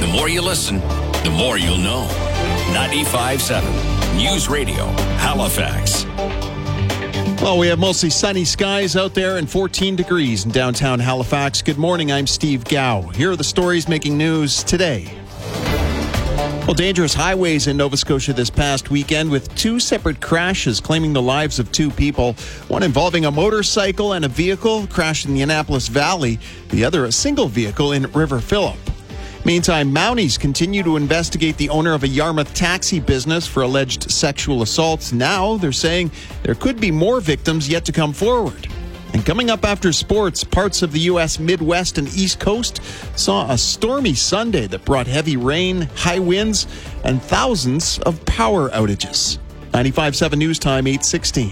more you listen, the more you'll know. 95.7 News Radio, Halifax. Well, we have mostly sunny skies out there and 14 degrees in downtown Halifax. Good morning, I'm Steve Gow. Here are the stories making news today. Well, dangerous highways in Nova Scotia this past weekend with two separate crashes claiming the lives of two people. One involving a motorcycle and a vehicle crashed in the Annapolis Valley. The other, a single vehicle in River Phillip. Meantime, Mounties continue to investigate the owner of a Yarmouth taxi business for alleged sexual assaults. Now they're saying there could be more victims yet to come forward. And coming up after sports, parts of the U.S. Midwest and East Coast saw a stormy Sunday that brought heavy rain, high winds, and thousands of power outages. 95.7 News Time, 8:16.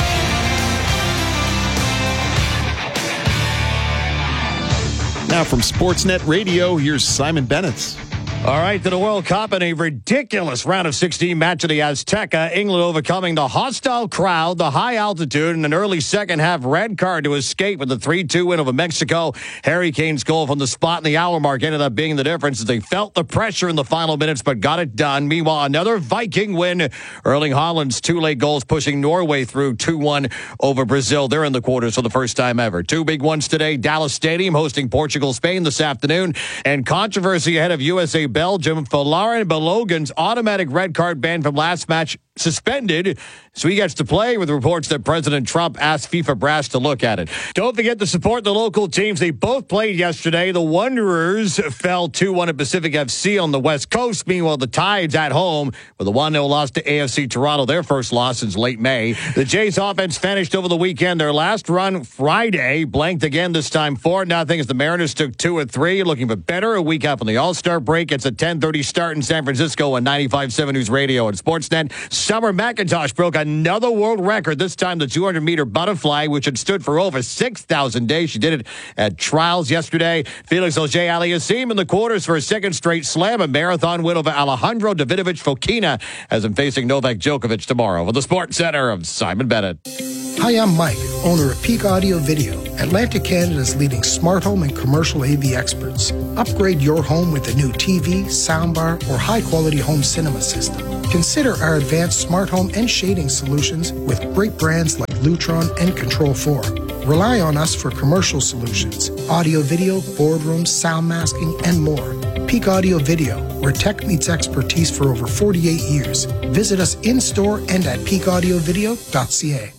Now from Sportsnet Radio, here's Simon Bennett. All right, to the World Cup in a ridiculous round of 16 match at the Azteca. England overcoming the hostile crowd, the high altitude, and an early second half red card to escape with a 3-2 win over Mexico. Harry Kane's goal from the spot in the hour mark ended up being the difference as they felt the pressure in the final minutes but got it done. Meanwhile, another Viking win. Erling Haaland's two late goals pushing Norway through 2-1 over Brazil. They're in the quarters for the first time ever. Two big ones today. Dallas Stadium hosting Portugal, Spain this afternoon. And controversy ahead of USA Belgium for Lauren Balogun's automatic red card ban from last match suspended, so he gets to play, with reports that President Trump asked FIFA brass to look at it. Don't forget to support the local teams. They both played yesterday. The Wanderers fell 2-1 at Pacific FC on the West Coast. Meanwhile, the Tides at home with a 1-0 loss to AFC Toronto, their first loss since late May. The Jays offense finished over the weekend. Their last run Friday blanked again, this time 4-0 as the Mariners took 2 of 3, looking for better a week out from the All-Star break. It's a 10:30 start in San Francisco on 95.7 News Radio and Sportsnet. Summer McIntosh broke another world record, this time the 200-meter butterfly, which had stood for over 6,000 days. She did it at trials yesterday. Felix Auger-Aliassime in the quarters for a second straight slam, a marathon win over Alejandro Davidovich Fokina as him facing Novak Djokovic tomorrow. For the Sports Center of Simon Bennett. Hi, I'm Mike, owner of Peak Audio Video, Atlantic Canada's leading smart home and commercial AV experts. Upgrade your home with a new TV, soundbar, or high-quality home cinema system. Consider our advanced smart home and shading solutions with great brands like Lutron and Control 4. Rely on us for commercial solutions, audio, video, boardrooms, sound masking, and more. Peak Audio Video, where tech meets expertise for over 48 years. Visit us in-store and at peakaudiovideo.ca.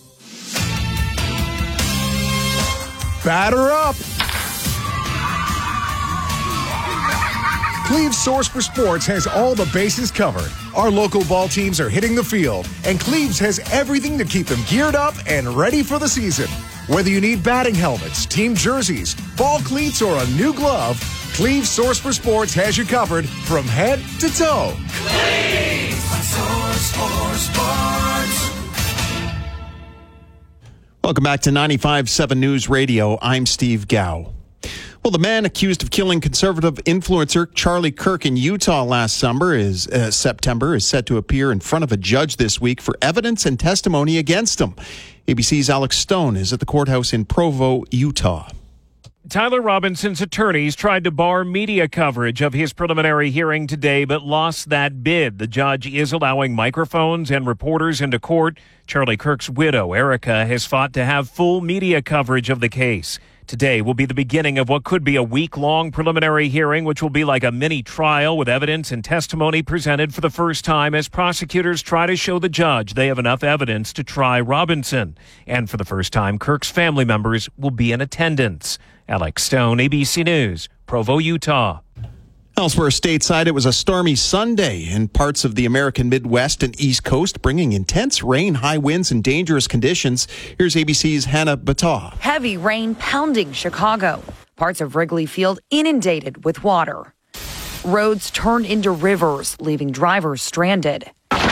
Batter up! Cleve's Source for Sports has all the bases covered. Our local ball teams are hitting the field, and Cleve's has everything to keep them geared up and ready for the season. Whether you need batting helmets, team jerseys, ball cleats, or a new glove, Cleve's Source for Sports has you covered from head to toe. Cleve's Source for Sports. Welcome back to 95.7 News Radio. I'm Steve Gow. Well, the man accused of killing conservative influencer Charlie Kirk in Utah last September is set to appear in front of a judge this week for evidence and testimony against him. ABC's Alex Stone is at the courthouse in Provo, Utah. Tyler Robinson's attorneys tried to bar media coverage of his preliminary hearing today, but lost that bid. The judge is allowing microphones and reporters into court. Charlie Kirk's widow, Erica, has fought to have full media coverage of the case. Today will be the beginning of what could be a week-long preliminary hearing, which will be like a mini trial with evidence and testimony presented for the first time as prosecutors try to show the judge they have enough evidence to try Robinson. And for the first time, Kirk's family members will be in attendance. Alex Stone, ABC News, Provo, Utah. Elsewhere stateside, it was a stormy Sunday in parts of the American Midwest and East Coast, bringing intense rain, high winds, and dangerous conditions. Here's ABC's Hannah Battaw. Heavy rain pounding Chicago. Parts of Wrigley Field inundated with water. Roads turned into rivers, leaving drivers stranded.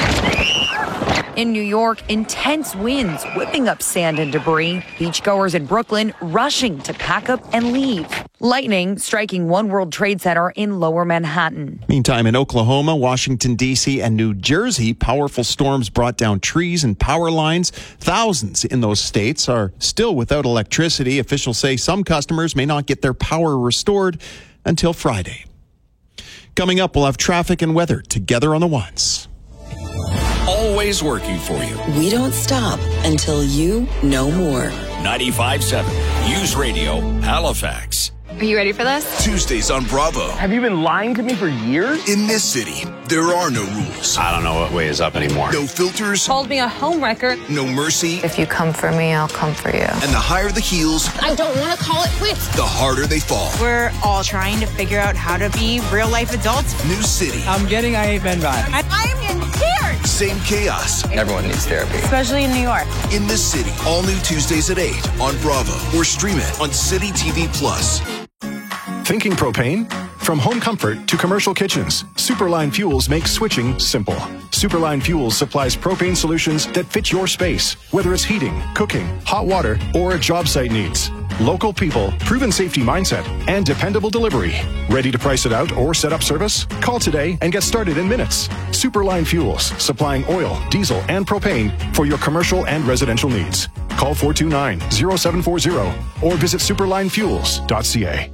In New York, intense winds whipping up sand and debris. Beachgoers in Brooklyn rushing to pack up and leave. Lightning striking One World Trade Center in Lower Manhattan. Meantime, in Oklahoma, Washington, D.C., and New Jersey, powerful storms brought down trees and power lines. Thousands in those states are still without electricity. Officials say some customers may not get their power restored until Friday. Coming up, we'll have traffic and weather together on the ones. Always working for you. We don't stop until you know more. 95.7 News Radio, Halifax. Are you ready for this? Tuesdays on Bravo. Have you been lying to me for years? In this city, there are no rules. I don't know what way is up anymore. No filters. Called me a homewrecker. No mercy. If you come for me, I'll come for you. And the higher the heels, I don't want to call it quits. the harder they fall. We're all trying to figure out how to be real-life adults. New city. I'm getting I Hate Men vibe. I'm in tears. Same chaos. Everyone needs therapy. Especially in New York. In this city. All new Tuesdays at 8 on Bravo. Or stream it on City TV Plus. Thinking propane? From home comfort to commercial kitchens, Superline Fuels makes switching simple. Superline Fuels supplies propane solutions that fit your space, whether it's heating, cooking, hot water, or a job site needs. Local people, proven safety mindset, and dependable delivery. Ready to price it out or set up service? Call today and get started in minutes. Superline Fuels, supplying oil, diesel, and propane for your commercial and residential needs. Call 429-0740 or visit superlinefuels.ca.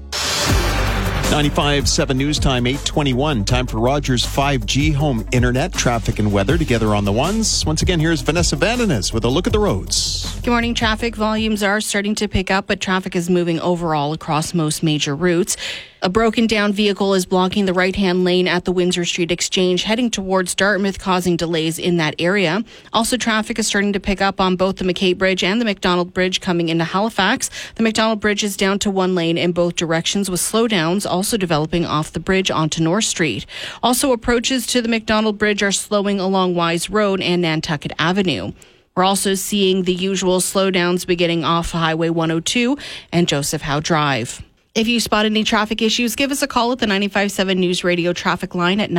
95.7 News Time, 8:21. Time for Rogers 5G home internet, traffic and weather together on the ones. Once again, here's Vanessa Vandenes with a look at the roads. Good morning. Traffic volumes are starting to pick up, but traffic is moving overall across most major routes. A broken down vehicle is blocking the right-hand lane at the Windsor Street Exchange, heading towards Dartmouth, causing delays in that area. Also, traffic is starting to pick up on both the McKay Bridge and the McDonald Bridge coming into Halifax. The McDonald Bridge is down to one lane in both directions, with slowdowns also developing off the bridge onto North Street. Also, approaches to the McDonald Bridge are slowing along Wise Road and Nantucket Avenue. We're also seeing the usual slowdowns beginning off Highway 102 and Joseph Howe Drive. If you spot any traffic issues, give us a call at the 95.7 News Radio traffic line at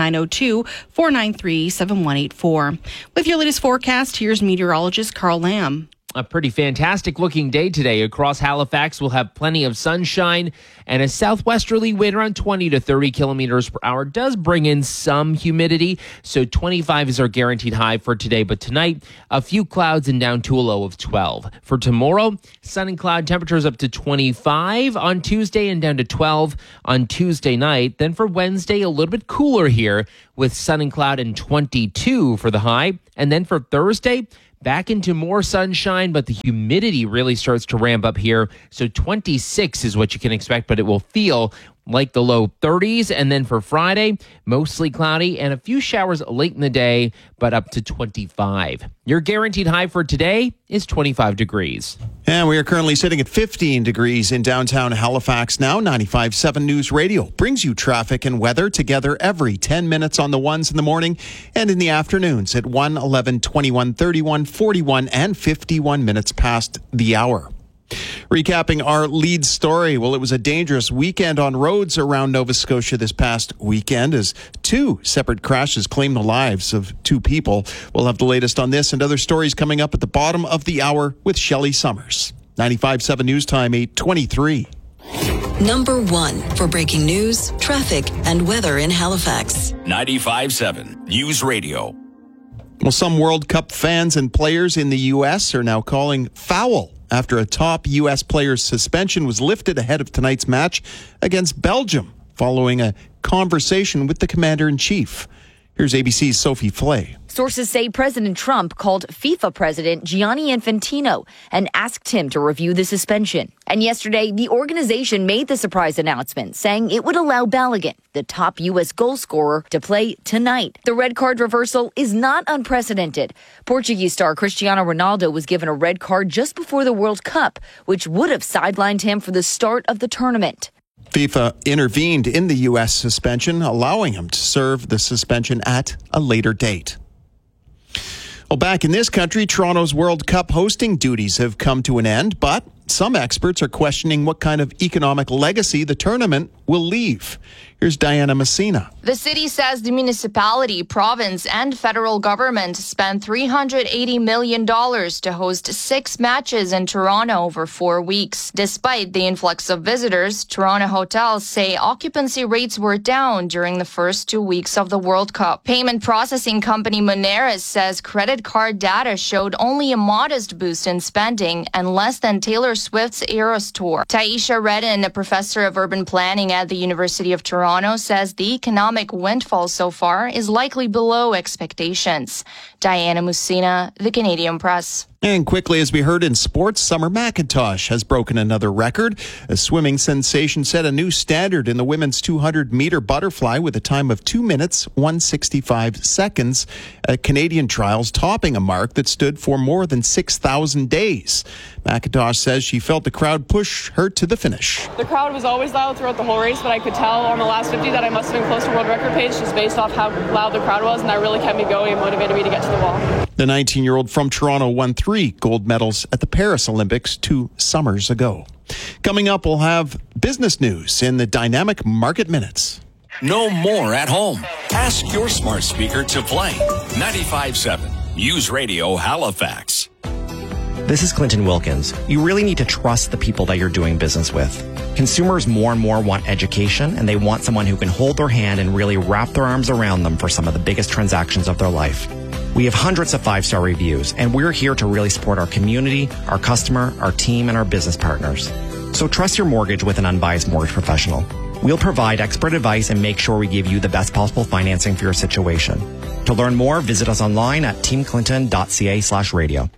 902-493-7184. With your latest forecast, here's meteorologist Carl Lamb. A pretty fantastic looking day today. Across Halifax, we'll have plenty of sunshine, and a southwesterly wind around 20 to 30 kilometers per hour does bring in some humidity. So 25 is our guaranteed high for today. But tonight, a few clouds and down to a low of 12. For tomorrow, sun and cloud temperatures up to 25 on Tuesday and down to 12 on Tuesday night. Then for Wednesday, a little bit cooler here with sun and cloud and 22 for the high. And then for Thursday, back into more sunshine, but the humidity really starts to ramp up here. So 26 is what you can expect, but it will feel like the low 30s. And then for Friday, mostly cloudy and a few showers late in the day, but up to 25. Your guaranteed high for today is 25 degrees. And we are currently sitting at 15 degrees in downtown Halifax now. 95.7 News Radio brings you traffic and weather together every 10 minutes on the ones in the morning and in the afternoons at 1, 11, 21, 31, 41, and 51 minutes past the hour. Recapping our lead story, well, it was a dangerous weekend on roads around Nova Scotia this past weekend as two separate crashes claimed the lives of two people. We'll have the latest on this and other stories coming up at the bottom of the hour with Shelley Summers. 95.7 News Time, 8:23. Number one for breaking news, traffic, and weather in Halifax. 95.7 News Radio. Well, some World Cup fans and players in the U.S. are now calling foul after a top U.S. player's suspension was lifted ahead of tonight's match against Belgium following a conversation with the commander-in-chief. Here's ABC's Sophie Flay. Sources say President Trump called FIFA President Gianni Infantino and asked him to review the suspension. And yesterday, the organization made the surprise announcement, saying it would allow Balogun, the top U.S. goal scorer, to play tonight. The red card reversal is not unprecedented. Portuguese star Cristiano Ronaldo was given a red card just before the World Cup, which would have sidelined him for the start of the tournament. FIFA intervened in the U.S. suspension, allowing him to serve the suspension at a later date. Well, back in this country, Toronto's World Cup hosting duties have come to an end, but some experts are questioning what kind of economic legacy the tournament will leave. Here's Diana Messina. The city says the municipality, province, and federal government spent $380 million to host 6 matches in Toronto over 4 weeks. Despite the influx of visitors, Toronto hotels say occupancy rates were down during the first 2 weeks of the World Cup. Payment processing company Moneris says credit card data showed only a modest boost in spending and less than Taylor Swift's Eras Tour. Taisha Redden, a professor of urban planning at the University of Toronto, says the economic windfall so far is likely below expectations. Diana Musina, The Canadian Press. And quickly, as we heard in sports, Summer McIntosh has broken another record. A swimming sensation set a new standard in the women's 200-meter butterfly with a time of 2 minutes, 165 seconds at Canadian trials, topping a mark that stood for more than 6,000 days. McIntosh says she felt the crowd push her to the finish. The crowd was always loud throughout the whole race, but I could tell on the last 50 that I must have been close to world record pace just based off how loud the crowd was, and that really kept me going and motivated me to get to the wall. The 19-year-old from Toronto won 3 gold medals at the Paris Olympics 2 summers ago. Coming up, we'll have business news in the Dynamic Market Minutes. No more at home. Ask your smart speaker to play 95.7 News Radio Halifax. This is Clinton Wilkins. You really need to trust the people that you're doing business with. Consumers more and more want education, and they want someone who can hold their hand and really wrap their arms around them for some of the biggest transactions of their life. We have hundreds of 5-star reviews, and we're here to really support our community, our customer, our team, and our business partners. So trust your mortgage with an unbiased mortgage professional. We'll provide expert advice and make sure we give you the best possible financing for your situation. To learn more, visit us online at teamclinton.ca/radio.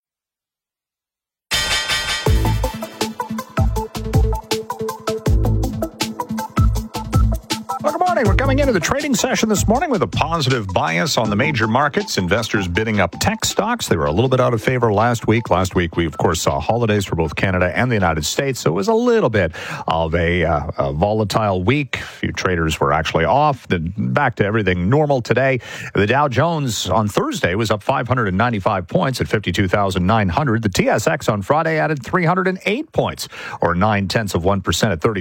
We're coming into the trading session this morning with a positive bias on the major markets. Investors bidding up tech stocks. They were a little bit out of favor last week. Last week, we, of course, saw holidays for both Canada and the United States. So it was a little bit of a volatile week. A few traders were actually off. Then back to everything normal today. The Dow Jones on Thursday was up 595 points at 52,900. The TSX on Friday added 308 points, or 0.9% at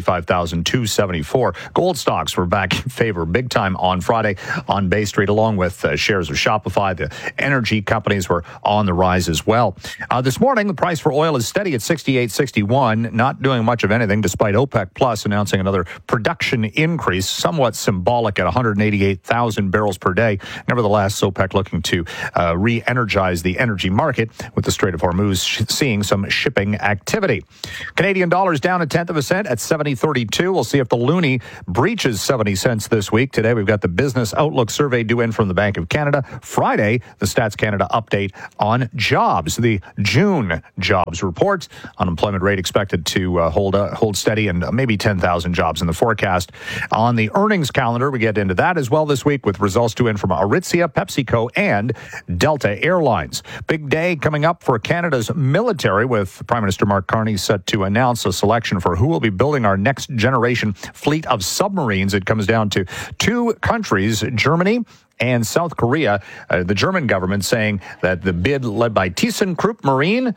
35,274. Gold stocks were back in favor big time on Friday on Bay Street, along with shares of Shopify. The energy companies were on the rise as well. This morning, the price for oil is steady at $68.61, not doing much of anything despite OPEC Plus announcing another production increase, somewhat symbolic at 188,000 barrels per day. Nevertheless, OPEC looking to re-energize the energy market, with the Strait of Hormuz seeing some shipping activity. Canadian dollars down 1/10 cent at 70.32. We'll see if the loonie breaches 70 cents this week. Today, we've got the Business Outlook survey due in from the Bank of Canada. Friday, the Stats Canada update on jobs. The June jobs report. Unemployment rate expected to hold steady, and maybe 10,000 jobs in the forecast. On the earnings calendar, we get into that as well this week with results due in from Aritzia, PepsiCo, and Delta Airlines. Big day coming up for Canada's military, with Prime Minister Mark Carney set to announce a selection for who will be building our next generation fleet of submarines. It comes down to 2 countries, Germany and South Korea. The German government saying that the bid led by ThyssenKrupp Marine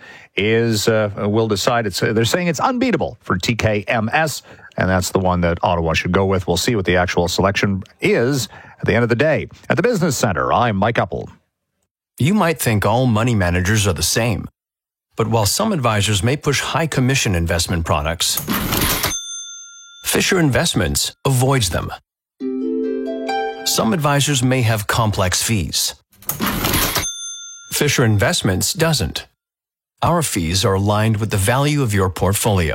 will decide. They're saying it's unbeatable for TKMS, and that's the one that Ottawa should go with. We'll see what the actual selection is at the end of the day. At the Business Center, I'm Mike Uppel. You might think all money managers are the same, but while some advisors may push high commission investment products, Fisher Investments avoids them. Some advisors may have complex fees. Fisher Investments doesn't. Our fees are aligned with the value of your portfolio.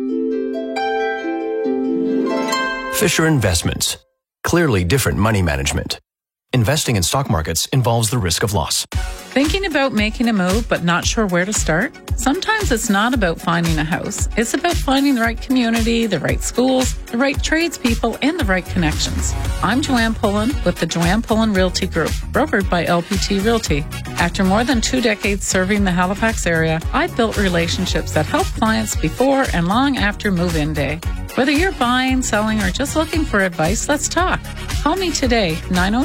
Fisher Investments. Clearly different money management. Investing in stock markets involves the risk of loss. Thinking about making a move but not sure where to start? Sometimes it's not about finding a house. It's about finding the right community, the right schools, the right tradespeople, and the right connections. I'm Joanne Pullen with the Joanne Pullen Realty Group, brokered by LPT Realty. After more than 2 decades serving the Halifax area, I've built relationships that help clients before and long after move-in day. Whether you're buying, selling, or just looking for advice, let's talk. Call me today,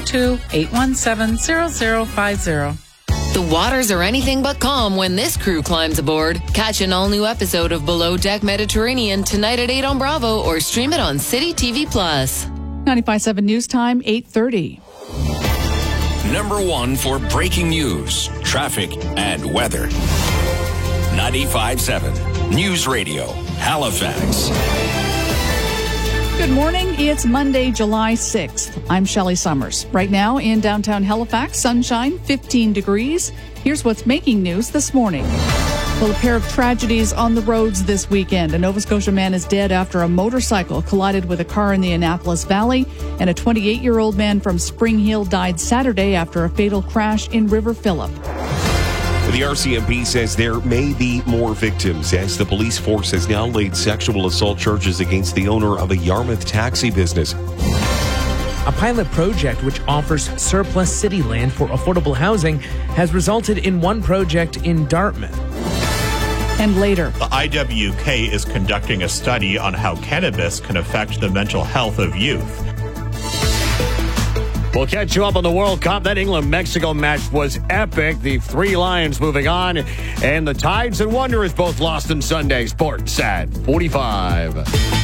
902-817-0050. The waters are anything but calm when this crew climbs aboard. Catch an all-new episode of Below Deck Mediterranean tonight at 8 on Bravo, or stream it on City TV+. 95.7 News Time, 8:30. Number 1 for breaking news, traffic, and weather. 95.7 News Radio, Halifax. Good morning. It's Monday, July 6th. I'm Shelley Summers. Right now in downtown Halifax, sunshine, 15 degrees. Here's what's making news this morning. Well, a pair of tragedies on the roads this weekend. A Nova Scotia man is dead after a motorcycle collided with a car in the Annapolis Valley, and a 28-year-old man from Spring Hill died Saturday after a fatal crash in River Phillip. The RCMP says there may be more victims as the police force has now laid sexual assault charges against the owner of a Yarmouth taxi business. A pilot project which offers surplus city land for affordable housing has resulted in one project in Dartmouth. And later, the IWK is conducting a study on how cannabis can affect the mental health of youth. We'll catch you up on the World Cup. That England-Mexico match was epic. The three Lions moving on, and the Tides and Wanderers both lost on Sunday. Sports at 45.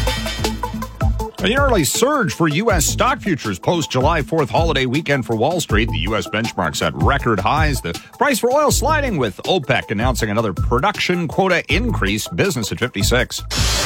An early surge for U.S. stock futures post-July 4th holiday weekend for Wall Street. The U.S. benchmark set record highs. The price for oil sliding with OPEC announcing another production quota increase. Business at 56.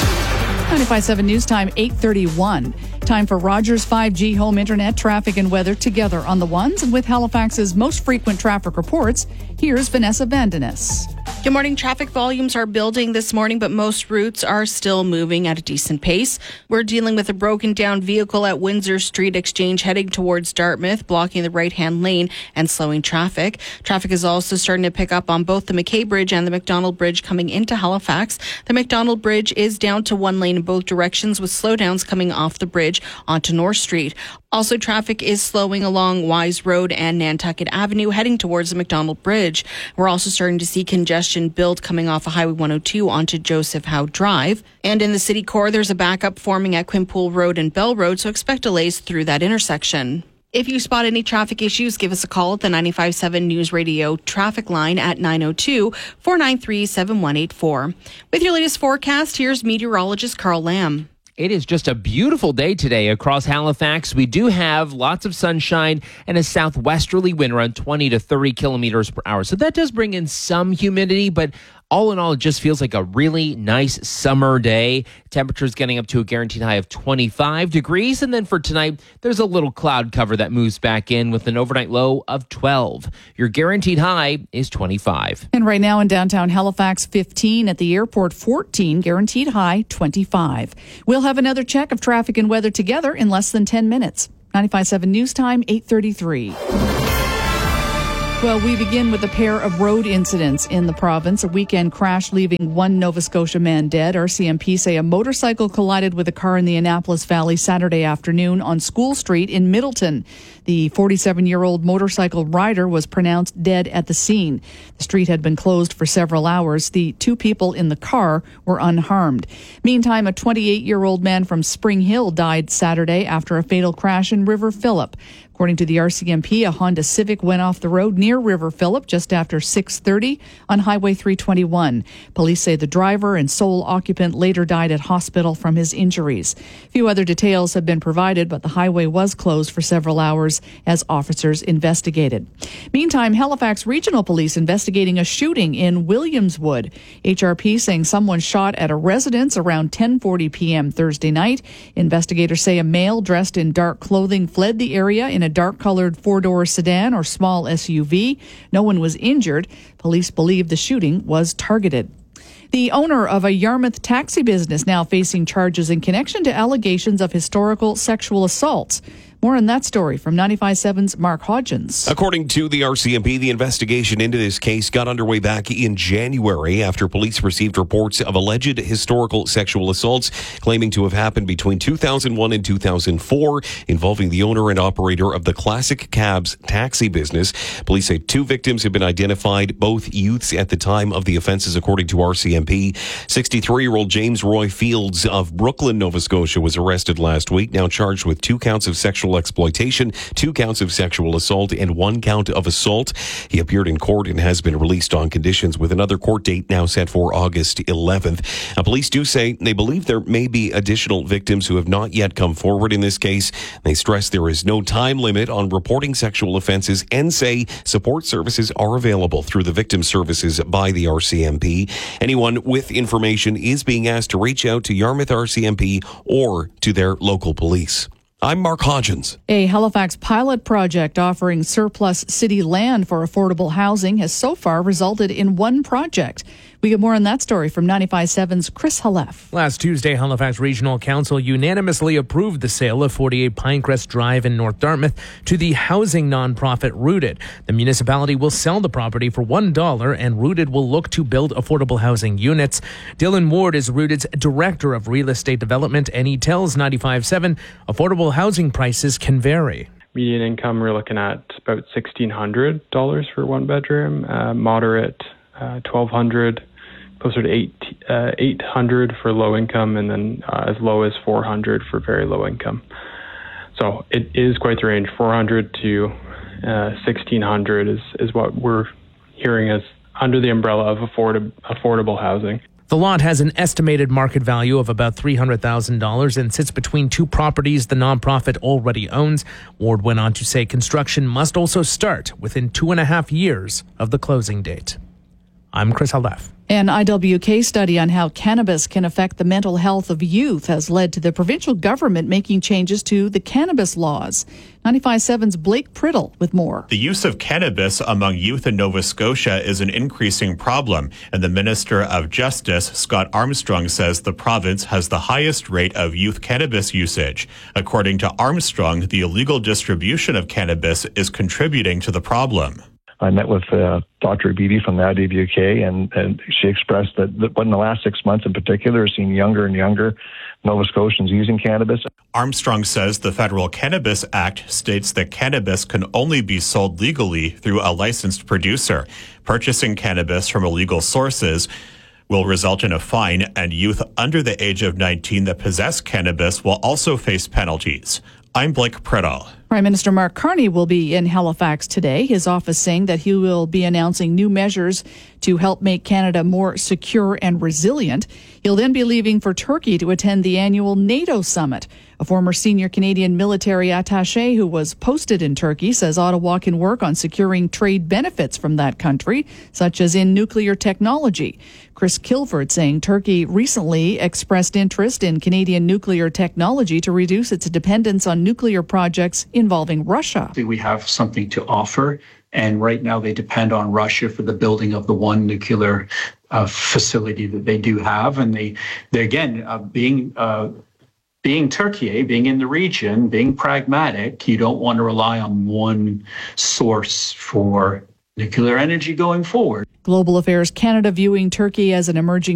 95.7 News Time, 8:31. Time for Rogers 5G home internet traffic and weather together on the ones. And with Halifax's most frequent traffic reports, here's Vanessa Vandenis. Good morning. Traffic volumes are building this morning, but most routes are still moving at a decent pace. We're dealing with a broken down vehicle at Windsor Street Exchange heading towards Dartmouth, blocking the right-hand lane and slowing traffic. Traffic is also starting to pick up on both the McKay Bridge and the McDonald Bridge coming into Halifax. The McDonald Bridge is down to one lane in both directions with slowdowns coming off the bridge onto North Street. Also, traffic is slowing along Wise Road and Nantucket Avenue heading towards the McDonald Bridge. We're also starting to see congestion build coming off of Highway 102 onto Joseph Howe Drive. And in the city core, there's a backup forming at Quinpool Road and Bell Road, so expect delays through that intersection. If you spot any traffic issues, give us a call at the 95.7 News Radio traffic line at 902-493-7184. With your latest forecast, here's meteorologist Carl Lamb. It is just a beautiful day today across Halifax. We do have lots of sunshine and a southwesterly wind around 20 to 30 kilometers per hour. So that does bring in some humidity, but all in all, it just feels like a really nice summer day. Temperatures getting up to a guaranteed high of 25 degrees. And then for tonight, there's a little cloud cover that moves back in with an overnight low of 12. Your guaranteed high is 25. And right now in downtown Halifax, 15. At the airport, 14. Guaranteed high, 25. We'll have another check of traffic and weather together in less than 10 minutes. 95.7 News Time, 8:33. Well, we begin with a pair of road incidents in the province. A weekend crash leaving one Nova Scotia man dead. RCMP say a motorcycle collided with a car in the Annapolis Valley Saturday afternoon on School Street in Middleton. The 47-year-old motorcycle rider was pronounced dead at the scene. The street had been closed for several hours. The two people in the car were unharmed. Meantime, a 28-year-old man from Spring Hill died Saturday after a fatal crash in River Phillip. According to the RCMP, a Honda Civic went off the road near River Phillip just after 6:30 on Highway 321. Police say the driver and sole occupant later died at hospital from his injuries. Few other details have been provided, but the highway was closed for several hours as officers investigated. Meantime, Halifax Regional Police investigating a shooting in Williamswood. HRP saying someone shot at a residence around 10:40 p.m. Thursday night. Investigators say a male dressed in dark clothing fled the area in a dark-colored four-door sedan or small SUV. No one was injured. Police believe the shooting was targeted. The owner of a Yarmouth taxi business now facing charges in connection to allegations of historical sexual assaults. More on that story from 95.7's Mark Hodgins. According to the RCMP, the investigation into this case got underway back in January after police received reports of alleged historical sexual assaults claiming to have happened between 2001 and 2004 involving the owner and operator of the Classic Cabs taxi business. Police say two victims have been identified, both youths at the time of the offenses, according to RCMP. 63-year-old James Roy Fields of Brooklyn, Nova Scotia, was arrested last week, now charged with 2 counts of sexual exploitation, 2 counts of sexual assault, and 1 count of assault. He appeared in court and has been released on conditions, with another court date now set for August 11th. Police do say they believe there may be additional victims who have not yet come forward in this case. They stress there is no time limit on reporting sexual offenses and say support services are available through the victim services by the RCMP. Anyone with information is being asked to reach out to Yarmouth RCMP or to their local police. I'm Mark Hodgins. A Halifax pilot project offering surplus city land for affordable housing has so far resulted in one project. We get more on that story from 95.7's Chris Halef. Last Tuesday, Halifax Regional Council unanimously approved the sale of 48 Pinecrest Drive in North Dartmouth to the housing nonprofit Rooted. The municipality will sell the property for $1, and Rooted will look to build affordable housing units. Dylan Ward is Rooted's Director of Real Estate Development, and he tells 95.7 affordable housing prices can vary. Median income, we're looking at about $1,600 for one bedroom, moderate $1,200, closer to $800 for low income, and then as low as $400 for very low income. So it is quite the range. $400 to $1,600 is what we're hearing as under the umbrella of affordable housing. The lot has an estimated market value of about $300,000 and sits between two properties the nonprofit already owns. Ward went on to say construction must also start within 2.5 years of the closing date. I'm Chris Halef. An IWK study on how cannabis can affect the mental health of youth has led to the provincial government making changes to the cannabis laws. 95.7's Blake Priddle with more. The use of cannabis among youth in Nova Scotia is an increasing problem, and the Minister of Justice, Scott Armstrong, says the province has the highest rate of youth cannabis usage. According to Armstrong, the illegal distribution of cannabis is contributing to the problem. I met with Dr. Beebe from the IWK, and she expressed that in the last 6 months in particular, has seen younger and younger Nova Scotians using cannabis. Armstrong says the Federal Cannabis Act states that cannabis can only be sold legally through a licensed producer. Purchasing cannabis from illegal sources will result in a fine, and youth under the age of 19 that possess cannabis will also face penalties. I'm Blake Priddle. Prime Minister Mark Carney will be in Halifax today, his office saying that he will be announcing new measures to help make Canada more secure and resilient. He'll then be leaving for Turkey to attend the annual NATO summit. A former senior Canadian military attaché who was posted in Turkey says Ottawa can work on securing trade benefits from that country, such as in nuclear technology. Chris Kilford saying Turkey recently expressed interest in Canadian nuclear technology to reduce its dependence on nuclear projects involving Russia. We have something to offer, and right now they depend on Russia for the building of the one nuclear facility that they do have, and they again being Turkey, being in the region, being pragmatic, you don't want to rely on one source for nuclear energy going forward. Global Affairs Canada viewing Turkey as an emerging